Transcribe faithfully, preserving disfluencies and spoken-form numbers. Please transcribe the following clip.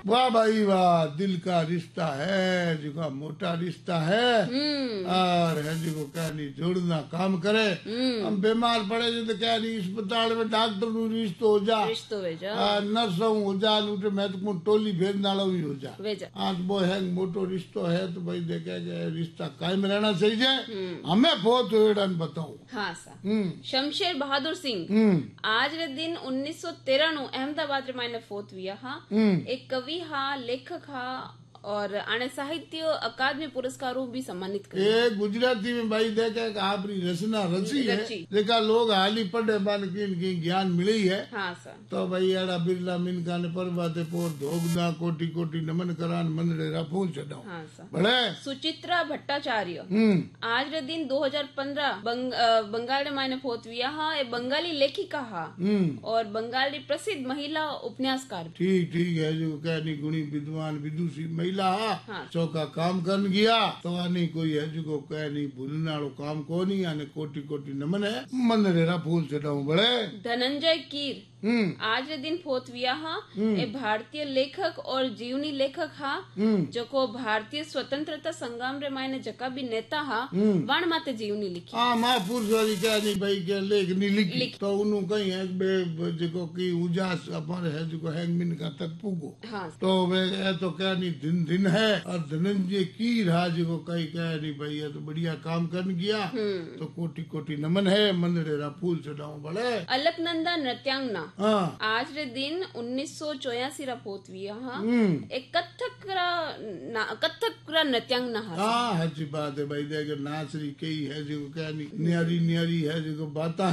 वाह भाई वाह, दिल का रिश्ता है जो मोटा रिश्ता है और है जो क्या नहीं जोड़ना काम करे। हम बीमार पड़े जो तो क्या नहीं अस्पताल में डॉक्टर नु रिश्तो हो जा, रिश्तो वेजा नर्स हो जा, नूटे मैं तो टोली भेज नाला भी हो जा। वेजा हाँ तो वो है मोटो रिश्तो है तो भाई देखे गए रिश्ता कायम रहना चाहिए। हमें बहुत बताऊं। हाँ सा शमशेर बहादुर सिंह आज रे दिन उन्नीस सौ तेरह नु अहमदाबाद रे मायने फोत विया हा। एक कवि हा, लेखक हा और आने साहित्य अकादमी पुरस्कारों भी सम्मानित करे। ये गुजराती में भाई देखे आपरी रचना रची है, देखा लोग हाली पढ़े बान की ज्ञान मिली है। हाँ सर तो भाई एड़ा बिरला मिनका ने परवाते पोर धोगना कोटि कोटि नमन करान मंदरे राफूल चढ़ाओ। हाँ सर बड़े सुचित्रा भट्टाचार्य आज रे दिन दो हजार पंद्रह बंग, बंगाल रे मायने फोत विया हा। ए बंगाली लेखिका हा और बंगाली प्रसिद्ध महिला उपन्यासकार। ठीक ठीक है जो कह नहीं गुणी विद्वान विदुषी महिला हाँ। चौका काम कर गया तो नहीं कोई है जो कह नहीं भूलने वालो काम को नहीं आने कोटि कोटि नमन है मन रेरा फूल चढ़ाऊ। बड़े धनंजय कीर आज रे दिन फोत विया हा। ए भारतीय लेखक और जीवनी लेखक हा जो को भारतीय स्वतंत्रता संग्राम रे मायने जका भी नेता हा वण माते जीवनी लिखी। हाँ महापुरुष वाली क्या नहीं भाई क्या लेख नहीं लिखी लिख। तो उन्हों कहीं है जो की उजास अपन है जो हैंगमिन का तक पुगो। हाँ। तो वे तो क्या नहीं दिन दिन है और धनंजय कीर हा जो कहीं क्या नहीं भाई है तो बढ़िया काम कर गया तो कोटि कोटि नमन है मंदिरेरा फूल चढ़ाऊ। बड़े अलकनंदा नृत्यांगना हाँ। आज रे दिन उन्नीस सौ चौरासी रा पोत विया हा। एक कथक रा कथक रा नृत्यांगना हा। हाँ अच्छी बात है भाई देख नाच रही कई है जो क्या नहीं न्यारी न्यारी है जो बात